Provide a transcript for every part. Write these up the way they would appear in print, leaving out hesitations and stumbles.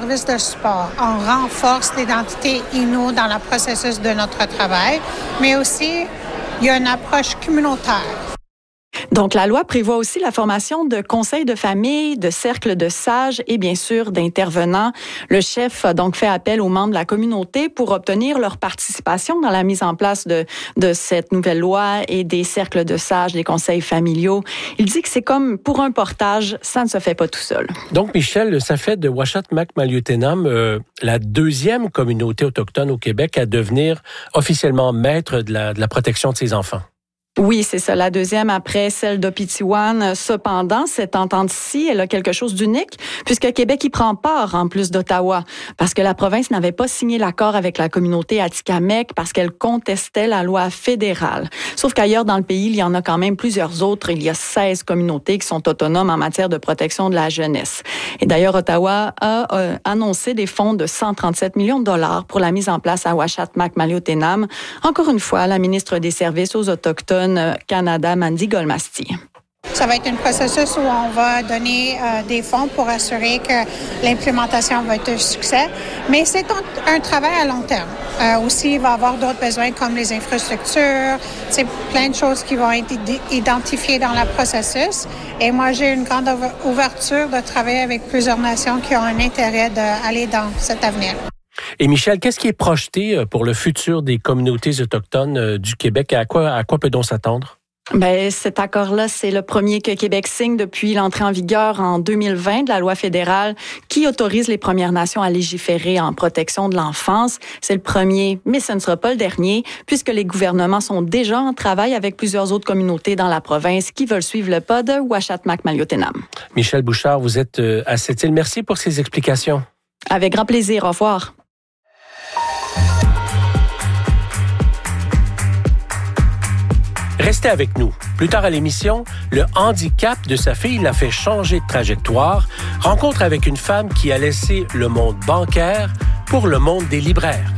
service de support. On renforce l'identité Innu dans le processus de notre travail, mais aussi, il y a une approche communautaire. Donc, la loi prévoit aussi la formation de conseils de famille, de cercles de sages et bien sûr d'intervenants. Le chef a donc fait appel aux membres de la communauté pour obtenir leur participation dans la mise en place de cette nouvelle loi et des cercles de sages, des conseils familiaux. Il dit que c'est comme pour un portage, ça ne se fait pas tout seul. Donc, Michel, ça fait de Uashat Mak Maliotenam la deuxième communauté autochtone au Québec à devenir officiellement maître de la protection de ses enfants. Oui, c'est ça, la deuxième après celle d'Opitiwan. Cependant, cette entente-ci, elle a quelque chose d'unique puisque Québec y prend part en plus d'Ottawa parce que la province n'avait pas signé l'accord avec la communauté Atikamekw parce qu'elle contestait la loi fédérale. Sauf qu'ailleurs dans le pays, il y en a quand même plusieurs autres. Il y a 16 communautés qui sont autonomes en matière de protection de la jeunesse. Et d'ailleurs, Ottawa a annoncé des fonds de 137 millions de dollars pour la mise en place à Uashat Mak Maliotenam. Encore une fois, la ministre des Services aux Autochtones Canada, Mandy Golmasti. Ça va être un processus où on va donner des fonds pour assurer que l'implémentation va être un succès, mais c'est un travail à long terme. Aussi, il va y avoir d'autres besoins comme les infrastructures, c'est plein de choses qui vont être identifiées dans le processus. Et moi, j'ai une grande ouverture de travailler avec plusieurs nations qui ont un intérêt d'aller dans cet avenir. Et Michel, qu'est-ce qui est projeté pour le futur des communautés autochtones du Québec? À quoi peut-on s'attendre? Ben, cet accord-là, c'est le premier que Québec signe depuis l'entrée en vigueur en 2020 de la loi fédérale qui autorise les Premières Nations à légiférer en protection de l'enfance. C'est le premier, mais ce ne sera pas le dernier, puisque les gouvernements sont déjà en travail avec plusieurs autres communautés dans la province qui veulent suivre le pas de Uashat Mak Maliotenam. Michel Bouchard, vous êtes à Sept-Îles. Merci pour ces explications. Avec grand plaisir. Au revoir. Restez avec nous. Plus tard à l'émission, le handicap de sa fille l'a fait changer de trajectoire. Rencontre avec une femme qui a laissé le monde bancaire pour le monde des libraires.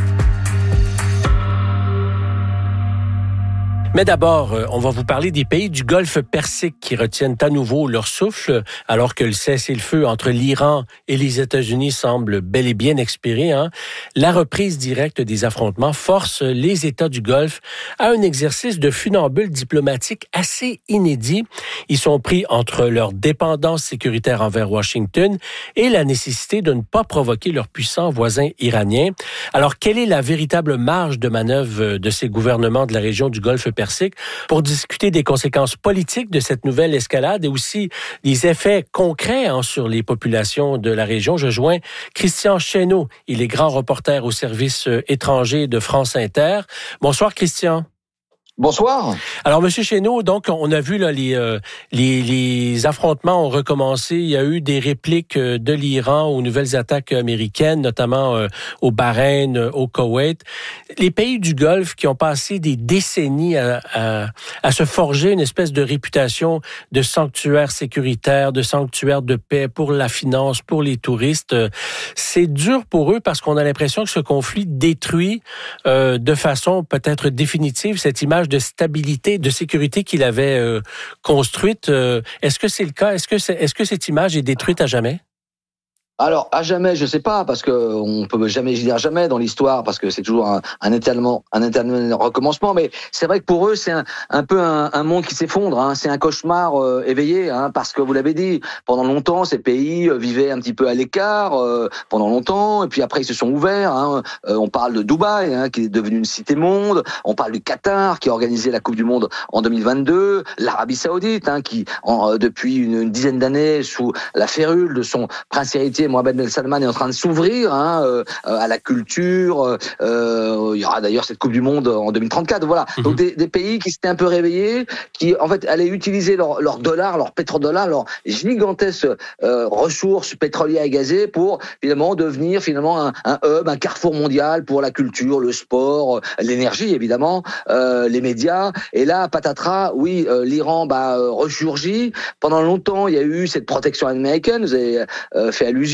Mais d'abord, on va vous parler des pays du Golfe Persique qui retiennent à nouveau leur souffle, alors que le cessez-le-feu entre l'Iran et les États-Unis semble bel et bien expiré. La reprise directe des affrontements force les États du Golfe à un exercice de funambule diplomatique assez inédit. Ils sont pris entre leur dépendance sécuritaire envers Washington et la nécessité de ne pas provoquer leurs puissants voisins iraniens. Alors, quelle est la véritable marge de manœuvre de ces gouvernements de la région du Golfe Persique? Pour discuter des conséquences politiques de cette nouvelle escalade et aussi des effets concrets sur les populations de la région, je joins Christian Chesneau. Il est grand reporter au service étranger de France Inter. Bonsoir Christian. Bonsoir. Alors, Monsieur Chesneau, donc, on a vu là les affrontements ont recommencé. Il y a eu des répliques de l'Iran aux nouvelles attaques américaines, notamment au Bahreïn, au Koweït. Les pays du Golfe qui ont passé des décennies à se forger une espèce de réputation de sanctuaire sécuritaire, de sanctuaire de paix pour la finance, pour les touristes. C'est dur pour eux parce qu'on a l'impression que ce conflit détruit de façon peut-être définitive cette image de stabilité, de sécurité qu'il avait construite. Est-ce que c'est le cas? Est-ce que cette image est détruite à jamais? Alors, à jamais, je sais pas, parce que on peut jamais dire jamais dans l'histoire, parce que c'est toujours un éternel recommencement. Mais c'est vrai que pour eux, c'est un peu un monde qui s'effondre. C'est un cauchemar éveillé, parce que vous l'avez dit, pendant longtemps, ces pays vivaient un petit peu à l'écart pendant longtemps, et puis après ils se sont ouverts. On parle de Dubaï, qui est devenu une cité monde. On parle du Qatar, qui a organisé la Coupe du Monde en 2022. L'Arabie Saoudite, qui depuis une dizaine d'années, sous la férule de son prince héritier Mohammed Ben Salman, est en train de s'ouvrir à la culture. Il y aura d'ailleurs cette Coupe du Monde en 2034. Voilà. Donc des pays qui s'étaient un peu réveillés, qui en fait allaient utiliser leur dollar, leur pétrodollar, leur gigantesque ressources pétrolières et gazées pour finalement devenir un hub, un carrefour mondial pour la culture, le sport, l'énergie évidemment, les médias. Et là, patatras, oui, l'Iran ressurgit. Pendant longtemps, il y a eu cette protection américaine. Vous avez fait allusion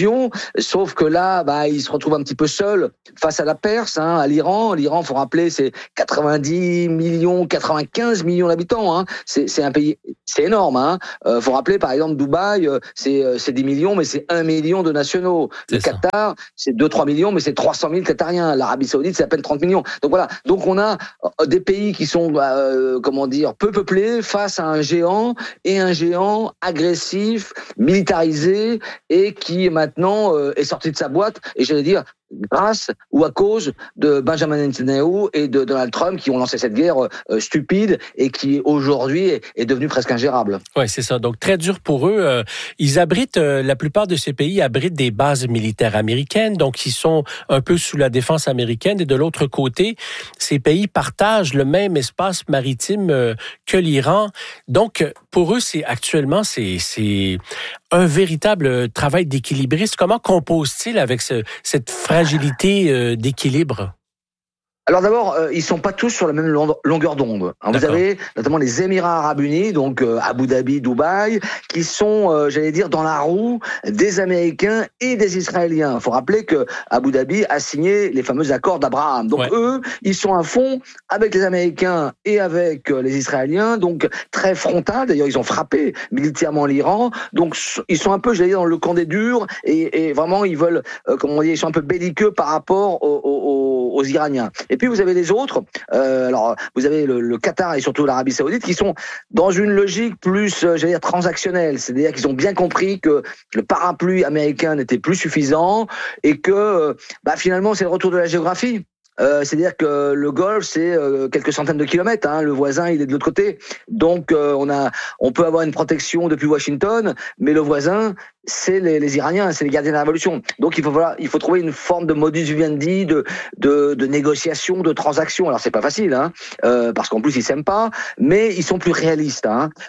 région, sauf que là, il se retrouve un petit peu seul face à la Perse, à l'Iran. L'Iran, faut rappeler, c'est 90 millions, 95 millions d'habitants. C'est un pays, c'est énorme. Faut rappeler, par exemple, Dubaï, c'est 10 millions, mais c'est 1 million de nationaux. Le Qatar, c'est 2-3 millions, mais c'est 300 000 Qatariens. L'Arabie Saoudite, c'est à peine 30 millions. Donc voilà. Donc on a des pays qui sont, peu peuplés face à un géant, et un géant agressif, militarisé, et qui maintenant est sorti de sa boîte, et j'allais dire grâce ou à cause de Benjamin Netanyahu et de Donald Trump, qui ont lancé cette guerre stupide et qui aujourd'hui est devenue presque ingérable. Ouais, c'est ça. Donc très dur pour eux. Ils abritent, la plupart de ces pays abritent des bases militaires américaines, donc ils sont un peu sous la défense américaine. Et de l'autre côté, ces pays partagent le même espace maritime que l'Iran. Donc pour eux, c'est un véritable travail d'équilibriste. Comment compose-t-il avec cette fragilité d'équilibre? Alors d'abord, ils sont pas tous sur la même longueur d'onde. Vous avez notamment les Émirats Arabes Unis, donc Abu Dhabi, Dubaï, qui sont, dans la roue des Américains et des Israéliens. Il faut rappeler que Abu Dhabi a signé les fameux accords d'Abraham. Donc eux, ils sont à fond avec les Américains et avec les Israéliens, donc très frontal. D'ailleurs, ils ont frappé militairement l'Iran. Donc ils sont un peu, dans le camp des durs, et vraiment ils veulent, ils sont un peu belliqueux par rapport aux Iraniens. Et puis vous avez les autres, alors vous avez le Qatar et surtout l'Arabie Saoudite, qui sont dans une logique plus, transactionnelle. C'est-à-dire qu'ils ont bien compris que le parapluie américain n'était plus suffisant, et que finalement c'est le retour de la géographie. C'est-à-dire que le Golfe, c'est quelques centaines de kilomètres. Le voisin, il est de l'autre côté. Donc, on peut avoir une protection depuis Washington, mais le voisin, c'est les Iraniens, c'est les gardiens de la révolution. Donc, il faut trouver une forme de modus vivendi, de négociation, de transaction. Alors, c'est pas facile, parce qu'en plus, ils s'aiment pas, mais ils sont plus réalistes,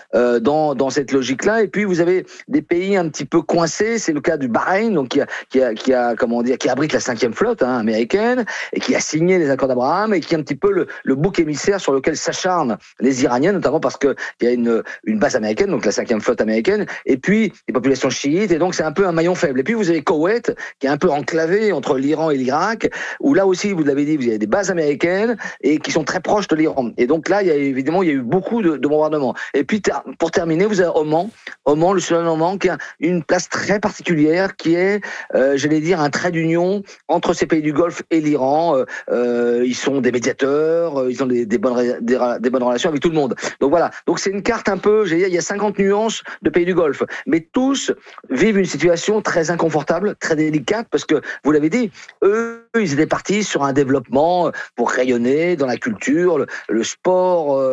dans cette logique-là. Et puis, vous avez des pays un petit peu coincés. C'est le cas du Bahreïn, donc qui abrite la 5e flotte américaine, et qui a signé les accords d'Abraham, et qui est un petit peu le bouc émissaire sur lequel s'acharnent les Iraniens, notamment parce que il y a une base américaine, donc la 5e flotte américaine, et puis les populations chiites, et donc c'est un peu un maillon faible. Et puis vous avez Koweït, qui est un peu enclavé entre l'Iran et l'Irak, où là aussi, vous l'avez dit, vous avez des bases américaines et qui sont très proches de l'Iran. Et donc là, il y a eu beaucoup de bombardements. Et puis pour terminer, vous avez Oman, le sultan Oman, qui a une place très particulière, qui est, un trait d'union entre ces pays du Golfe et l'Iran. Ils sont des médiateurs, ils ont des bonnes relations avec tout le monde. Donc voilà. Donc c'est une carte un peu, il y a 50 nuances de pays du Golfe, mais tous vivent une situation très inconfortable, très délicate, parce que vous l'avez dit, eux, ils étaient partis sur un développement pour rayonner dans la culture, le sport,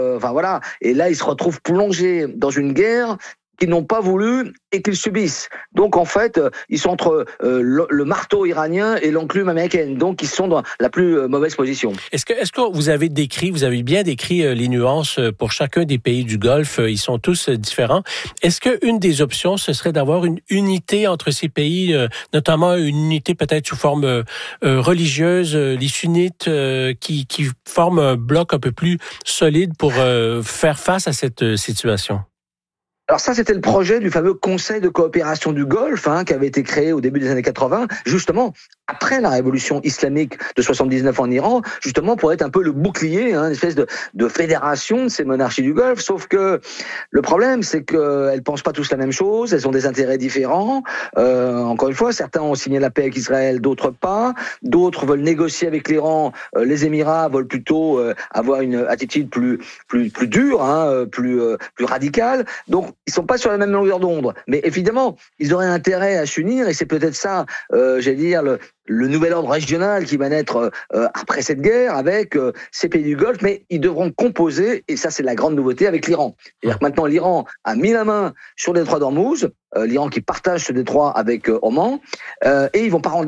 Et là, ils se retrouvent plongés dans une guerre qu'ils n'ont pas voulu et qu'ils subissent. Donc en fait, ils sont entre le marteau iranien et l'enclume américaine. Donc ils sont dans la plus mauvaise position. Est-ce que vous avez bien décrit les nuances pour chacun des pays du Golfe? Ils sont tous différents. Est-ce qu'une des options, ce serait d'avoir une unité entre ces pays, notamment une unité peut-être sous forme religieuse, les sunnites qui forment un bloc un peu plus solide pour faire face à cette situation? Alors ça, c'était le projet du fameux Conseil de coopération du Golfe, qui avait été créé au début des années 80, justement après la révolution islamique de 79 en Iran, justement pour être un peu le bouclier, une espèce de fédération de ces monarchies du Golfe. Sauf que le problème, c'est qu'elles pensent pas tous la même chose, elles ont des intérêts différents. Encore une fois, certains ont signé la paix avec Israël, d'autres pas. D'autres veulent négocier avec l'Iran. Les Émirats veulent plutôt avoir une attitude plus dure, plus radicale. Donc ils sont pas sur la même longueur d'onde, mais évidemment, ils auraient intérêt à s'unir, et c'est peut-être ça, le nouvel ordre régional qui va naître après cette guerre avec ces pays du Golfe, mais ils devront composer, et ça c'est la grande nouveauté, avec l'Iran. C'est-à-dire que maintenant l'Iran a mis la main sur le détroit d'Ormuz, l'Iran qui partage ce détroit avec Oman, et ils vont pas rendre les clés.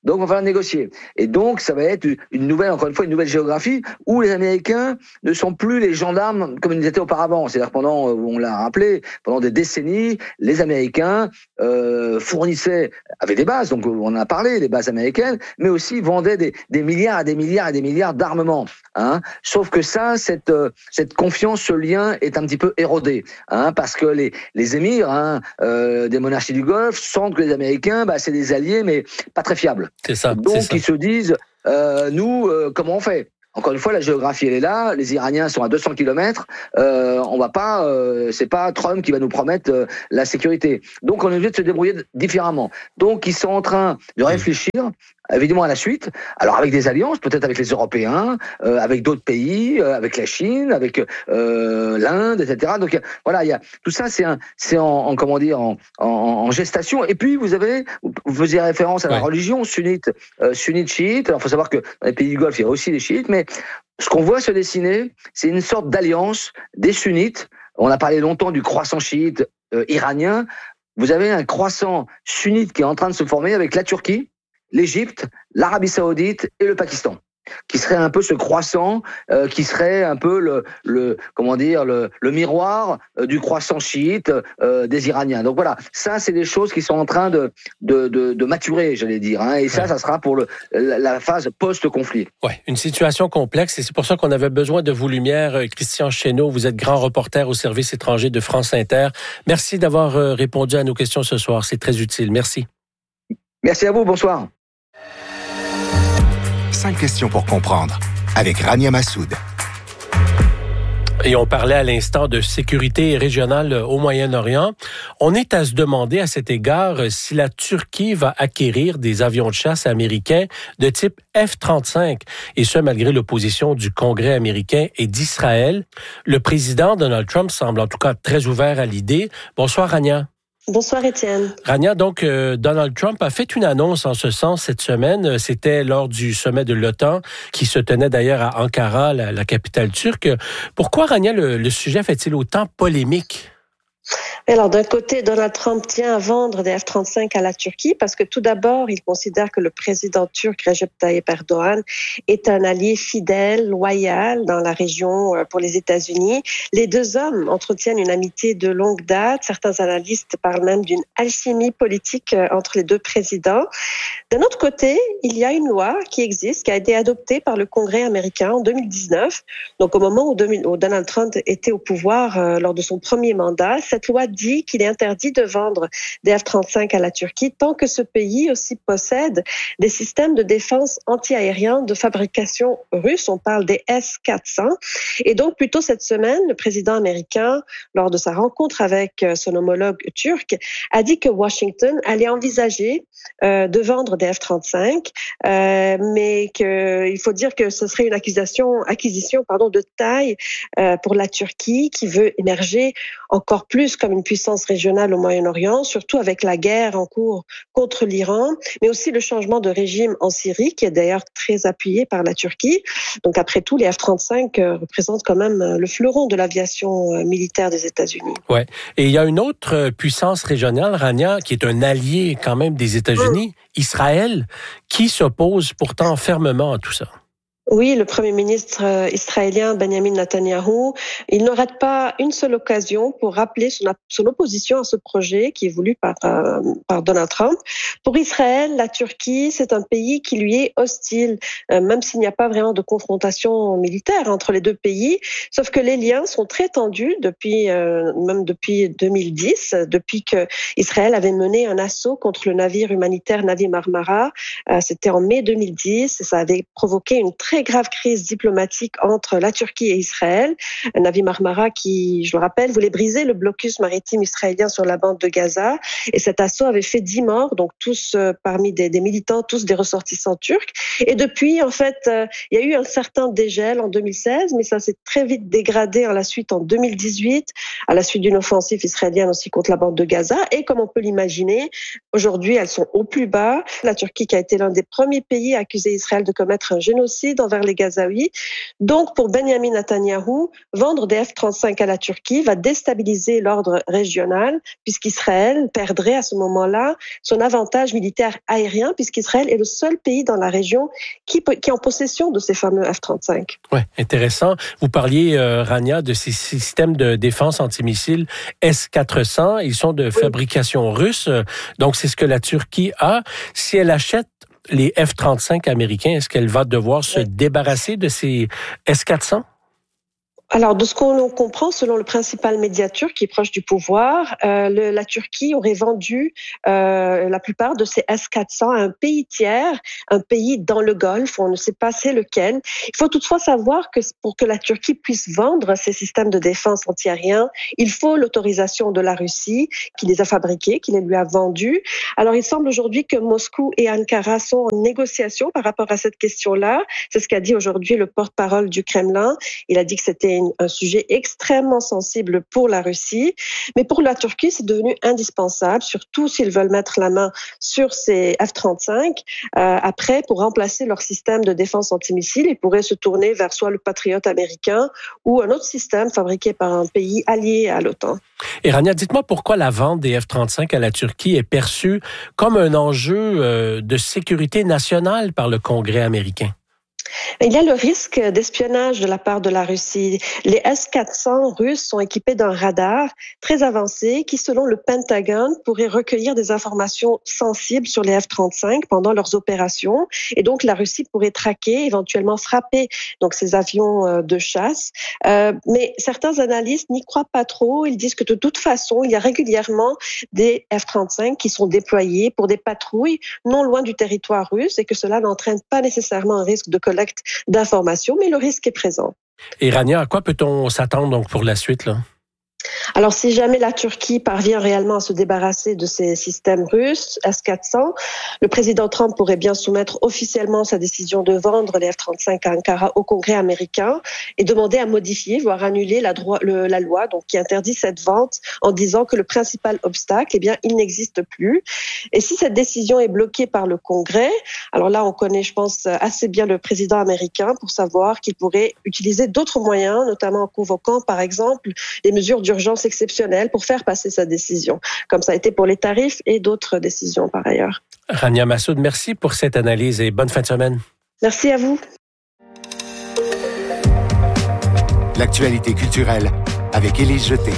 Donc, on va falloir négocier. Et donc, ça va être encore une fois, une nouvelle géographie où les Américains ne sont plus les gendarmes comme ils étaient auparavant. C'est-à-dire on l'a rappelé, pendant des décennies, les Américains fournissaient, avec des bases, donc on en a parlé, des bases américaines, mais aussi vendaient des milliards et des milliards et des milliards d'armements. Hein. Sauf que cette confiance, ce lien est un petit peu érodé, hein, parce que les émirs des monarchies du Golfe sentent que les Américains, c'est des alliés, mais pas très fiables. C'est ça. Donc, ils se disent, nous, comment on fait ? Encore une fois, la géographie, elle est là. Les Iraniens sont à 200 km. On va pas, c'est pas Trump qui va nous promettre la sécurité. Donc, on est obligé de se débrouiller différemment. Donc, ils sont en train de réfléchir, évidemment, à la suite. Alors, avec des alliances, peut-être avec les Européens, avec d'autres pays, avec la Chine, avec l'Inde, etc. Donc, voilà, tout ça, c'est en gestation. Et puis, vous faisiez référence à la religion sunnite, chiite. Alors, il faut savoir que dans les pays du Golfe, il y a aussi des chiites, mais ce qu'on voit se dessiner, c'est une sorte d'alliance des sunnites. On a parlé longtemps du croissant chiite iranien. Vous avez un croissant sunnite qui est en train de se former avec la Turquie, l'Égypte, l'Arabie Saoudite et le Pakistan, qui serait un peu ce croissant, qui serait un peu le miroir du croissant chiite des Iraniens. Donc voilà, ça c'est des choses qui sont en train de maturer, j'allais dire, hein, et ça sera pour la phase post-conflit. Ouais, une situation complexe, et c'est pour ça qu'on avait besoin de vos lumières. Christian Chesneau, vous êtes grand reporter au service étranger de France Inter. Merci d'avoir répondu à nos questions ce soir, c'est très utile. Merci. Merci à vous, bonsoir. 5 questions pour comprendre, avec Rania Massoud. Et on parlait à l'instant de sécurité régionale au Moyen-Orient. On est à se demander à cet égard si la Turquie va acquérir des avions de chasse américains de type F-35, et ce malgré l'opposition du Congrès américain et d'Israël. Le président Donald Trump semble en tout cas très ouvert à l'idée. Bonsoir Rania. Bonsoir Étienne. Rania, donc Donald Trump a fait une annonce en ce sens cette semaine. C'était lors du sommet de l'OTAN qui se tenait d'ailleurs à Ankara, la capitale turque. Pourquoi, Rania, le sujet fait-il autant polémique? Alors, d'un côté, Donald Trump tient à vendre des F-35 à la Turquie parce que tout d'abord, il considère que le président turc Recep Tayyip Erdogan est un allié fidèle, loyal dans la région pour les États-Unis. Les deux hommes entretiennent une amitié de longue date. Certains analystes parlent même d'une alchimie politique entre les deux présidents. D'un autre côté, il y a une loi qui existe, qui a été adoptée par le Congrès américain en 2019. Donc, au moment où Donald Trump était au pouvoir lors de son premier mandat, cette loi dit qu'il est interdit de vendre des F-35 à la Turquie tant que ce pays aussi possède des systèmes de défense anti-aérien de fabrication russe. On parle des S-400. Et donc, plus tôt cette semaine, le président américain, lors de sa rencontre avec son homologue turc, a dit que Washington allait envisager de vendre des F-35, mais qu'il faut dire que ce serait une acquisition de taille pour la Turquie qui veut émerger encore plus comme une puissance régionale au Moyen-Orient, surtout avec la guerre en cours contre l'Iran, mais aussi le changement de régime en Syrie, qui est d'ailleurs très appuyé par la Turquie. Donc après tout, les F-35 représentent quand même le fleuron de l'aviation militaire des États-Unis. Ouais. Et il y a une autre puissance régionale, Rania, qui est un allié quand même des États-Unis, Israël, qui s'oppose pourtant fermement à tout ça. Oui, le Premier ministre israélien Benjamin Netanyahou, il ne rate pas une seule occasion pour rappeler son opposition à ce projet qui est voulu par Donald Trump. Pour Israël, la Turquie, c'est un pays qui lui est hostile, même s'il n'y a pas vraiment de confrontation militaire entre les deux pays. Sauf que les liens sont très tendus même depuis 2010, depuis que Israël avait mené un assaut contre le navire humanitaire Navi Marmara. C'était en mai 2010 et ça avait provoqué une très grave crise diplomatique entre la Turquie et Israël. Navi Marmara qui, je le rappelle, voulait briser le blocus maritime israélien sur la bande de Gaza. Et cet assaut avait fait 10 morts, donc tous parmi des militants, tous des ressortissants turcs. Et depuis, en fait, il y a eu un certain dégel en 2016, mais ça s'est très vite dégradé à la suite en 2018, à la suite d'une offensive israélienne aussi contre la bande de Gaza. Et comme on peut l'imaginer, aujourd'hui, elles sont au plus bas. La Turquie qui a été été l'un des premiers pays à accuser Israël de commettre un génocide envers les Gazaouis. Donc, pour Benjamin Netanyahou, vendre des F-35 à la Turquie va déstabiliser l'ordre régional, puisqu'Israël perdrait à ce moment-là son avantage militaire aérien, puisqu'Israël est le seul pays dans la région qui est en possession de ces fameux F-35. Oui, intéressant. Vous parliez, Rania, de ces systèmes de défense antimissiles S-400. Ils sont de fabrication russe. Donc, c'est ce que la Turquie a. Si elle achète les F-35 américains, est-ce qu'elle va devoir se débarrasser de ces S-400? Alors, de ce qu'on comprend, selon le principal média turc qui est proche du pouvoir, la Turquie aurait vendu la plupart de ces S-400 à un pays tiers, un pays dans le Golfe, on ne sait pas c'est lequel. Il faut toutefois savoir que pour que la Turquie puisse vendre ces systèmes de défense antiaériens, il faut l'autorisation de la Russie, qui les a fabriqués, qui les lui a vendus. Alors, il semble aujourd'hui que Moscou et Ankara sont en négociation par rapport à cette question-là. C'est ce qu'a dit aujourd'hui le porte-parole du Kremlin. Il a dit que c'était un sujet extrêmement sensible pour la Russie, mais pour la Turquie, c'est devenu indispensable, surtout s'ils veulent mettre la main sur ces F-35. Après, pour remplacer leur système de défense antimissile, ils pourraient se tourner vers soit le Patriot américain ou un autre système fabriqué par un pays allié à l'OTAN. Et Rania, dites-moi pourquoi la vente des F-35 à la Turquie est perçue comme un enjeu de sécurité nationale par le Congrès américain. Il y a le risque d'espionnage de la part de la Russie. Les S-400 russes sont équipés d'un radar très avancé qui, selon le Pentagone, pourrait recueillir des informations sensibles sur les F-35 pendant leurs opérations. Et donc, la Russie pourrait traquer, éventuellement frapper donc ces avions de chasse. Mais certains analystes n'y croient pas trop. Ils disent que de toute façon, il y a régulièrement des F-35 qui sont déployés pour des patrouilles non loin du territoire russe et que cela n'entraîne pas nécessairement un risque de collecte d'informations, mais le risque est présent. Et Rania, à quoi peut-on s'attendre donc pour la suite, là? Alors, si jamais la Turquie parvient réellement à se débarrasser de ces systèmes russes, S-400, le président Trump pourrait bien soumettre officiellement sa décision de vendre les F-35 à Ankara au Congrès américain et demander à modifier, voire annuler la loi donc, qui interdit cette vente en disant que le principal obstacle, il n'existe plus. Et si cette décision est bloquée par le Congrès, alors là, on connaît, je pense, assez bien le président américain pour savoir qu'il pourrait utiliser d'autres moyens, notamment en convoquant, par exemple, des mesures d'urgence exceptionnelle pour faire passer sa décision, comme ça a été pour les tarifs et d'autres décisions par ailleurs. Rania Massoud, merci pour cette analyse et bonne fin de semaine. Merci à vous. L'actualité culturelle avec Élise Jeté.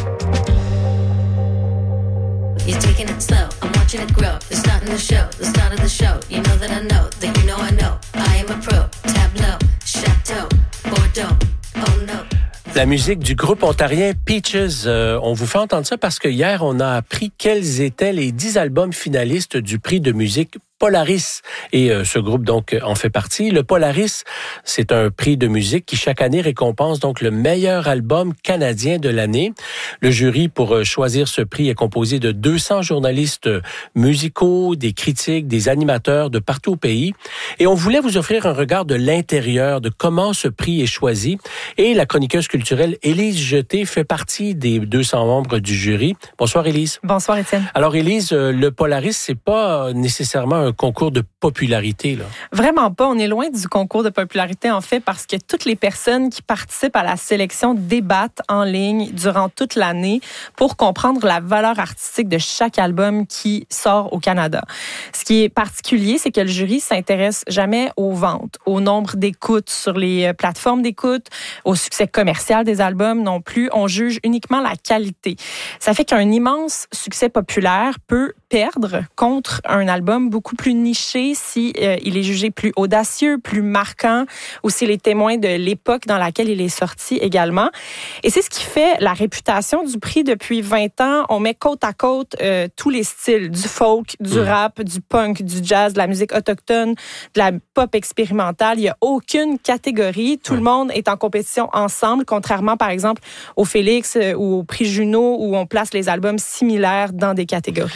You're taking it slow, I'm watching it grow. You're starting the show, the start of the show. You know that I know, that you know I know. I am a pro, tableau, chateau, Bordeaux, oh no. La musique du groupe ontarien Peaches, on vous fait entendre ça parce que hier, on a appris quels étaient les 10 albums finalistes du prix de musique Polaris. Et ce groupe, donc, en fait partie. Le Polaris, c'est un prix de musique qui, chaque année, récompense donc le meilleur album canadien de l'année. Le jury, pour choisir ce prix, est composé de 200 journalistes musicaux, des critiques, des animateurs de partout au pays. Et on voulait vous offrir un regard de l'intérieur, de comment ce prix est choisi. Et la chroniqueuse culturelle Élise Jeté fait partie des 200 membres du jury. Bonsoir, Élise. Bonsoir, Étienne. Alors, Élise, le Polaris, c'est pas nécessairement un concours de popularité, là. Vraiment pas. On est loin du concours de popularité, en fait, parce que toutes les personnes qui participent à la sélection débattent en ligne durant toute l'année pour comprendre la valeur artistique de chaque album qui sort au Canada. Ce qui est particulier, c'est que le jury s'intéresse jamais aux ventes, au nombre d'écoutes sur les plateformes d'écoute, au succès commercial des albums non plus. On juge uniquement la qualité. Ça fait qu'un immense succès populaire peut perdre contre un album beaucoup plus niché si il est jugé plus audacieux, plus marquant, ou s'il est témoin de l'époque dans laquelle il est sorti également. Et c'est ce qui fait la réputation du prix depuis 20 ans. On met côte à côte tous les styles, du folk, du rap, du punk, du jazz, de la musique autochtone, de la pop expérimentale. Il n'y a aucune catégorie. Tout le monde est en compétition ensemble, contrairement, par exemple, au Félix ou au prix Juno, où on place les albums similaires dans des catégories. Et donc,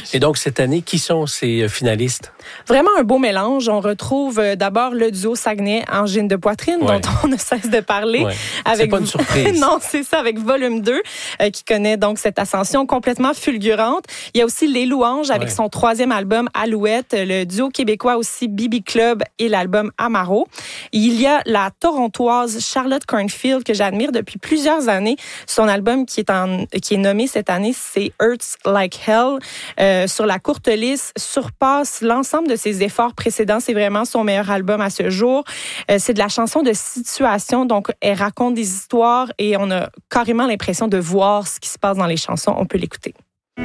cette année. Qui sont ces finalistes? Vraiment un beau mélange. On retrouve d'abord le duo Saguenay Angine de poitrine, dont on ne cesse de parler. Ouais. C'est pas une surprise. Non, c'est ça, avec Volume 2, qui connaît donc cette ascension complètement fulgurante. Il y a aussi Les Louanges avec son 3e album Alouette, le duo québécois aussi Bibi Club et l'album Amaro. Il y a la Torontoise Charlotte Cornfield que j'admire depuis plusieurs années. Son album qui est nommé cette année, c'est Hurts Like Hell. Sur la courte liste, surpasse l'ensemble de ses efforts précédents. C'est vraiment son meilleur album à ce jour. C'est de la chanson de situation, donc elle raconte des histoires et on a carrément l'impression de voir ce qui se passe dans les chansons. On peut l'écouter.